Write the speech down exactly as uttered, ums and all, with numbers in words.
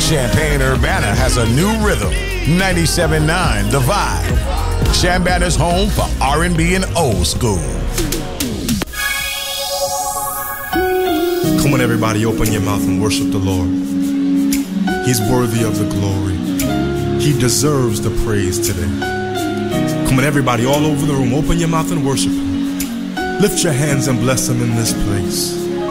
Champaign-Urbana has a new rhythm. ninety-seven point nine The Vibe. Champaign home for R and B and old school. Come on, everybody, open your mouth and worship the Lord. He's worthy of the glory. He deserves the praise today. Come on, everybody, all over the room, open your mouth and worship Him. Lift your hands and bless Him in this place.